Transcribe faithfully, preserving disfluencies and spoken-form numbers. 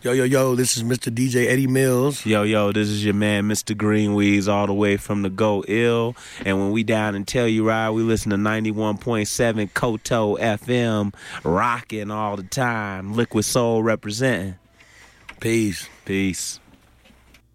Yo, yo, yo, this is Mister D J Eddie Mills. Yo, yo, this is your man, Mister Greenweeds, all the way from the Go Ill. And when we down in Telluride, we listen to ninety-one point seven Koto F M, rocking all the time. Liquid Soul representing. Peace. Peace.